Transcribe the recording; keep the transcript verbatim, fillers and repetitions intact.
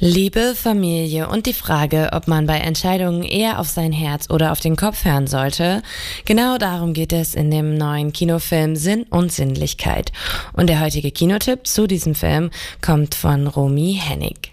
Liebe, Familie und die Frage, ob man bei Entscheidungen eher auf sein Herz oder auf den Kopf hören sollte. Genau darum geht es in dem neuen Kinofilm Sinn und Sinnlichkeit. Und der heutige Kinotipp zu diesem Film kommt von Romy Hennig.